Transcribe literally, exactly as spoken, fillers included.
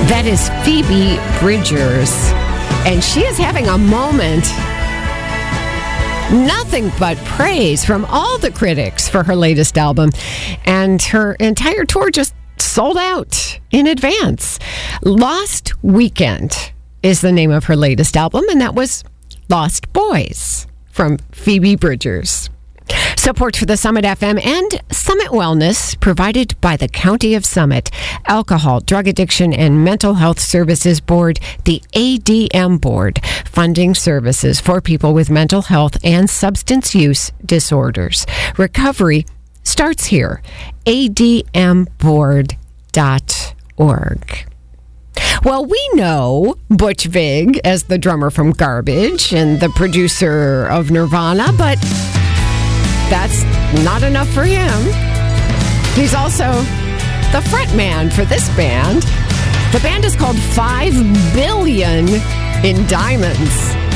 That is Phoebe Bridgers. And she is having a moment. Nothing but praise from all the critics for her latest album. And her entire tour just sold out in advance. Lost Weekend is the name of her latest album, and that was Lost Boys from Phoebe Bridgers. Support for the Summit F M and Summit Wellness provided by the County of Summit, Alcohol, Drug Addiction, and Mental Health Services Board, the A D M Board, funding services for people with mental health and substance use disorders. Recovery starts here. A D M board dot org. Well, we know Butch Vig as the drummer from Garbage and the producer of Nirvana, but that's not enough for him. He's also the front man for this band. The band is called Five Billion in Diamonds.